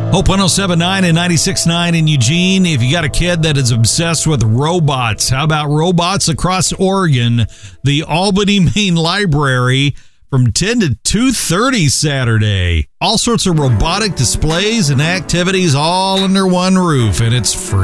Hope 107.9 and 96.9 in Eugene. If you got a kid that is obsessed with robots, how about Robots Across Oregon? The Albany Main Library from 10 to 2:30 Saturday. All sorts of robotic displays and activities all under one roof, and it's free.